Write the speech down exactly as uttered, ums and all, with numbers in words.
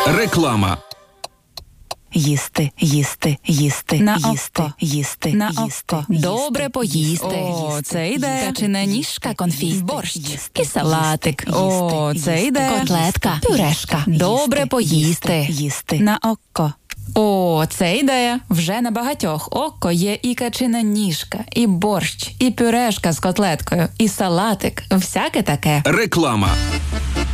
Реклама. Їсти, їсти, їсти, На їсти, око. їсти, На їсти, око. їсти, Добре поїсти. їсти, О, це ідея. Качана ніжка, конфі, борщ. їсти, І салатик. їсти, О, їсти, це їсти, ідея. Котлетка, Пюрешка. їсти, Добре їсти, поїсти. їсти. На око. О, це ідея. Вже на багатьох око є і качина ніжка, і борщ, і пюрешка з котлеткою, і салатик. Всяке таке. Реклама.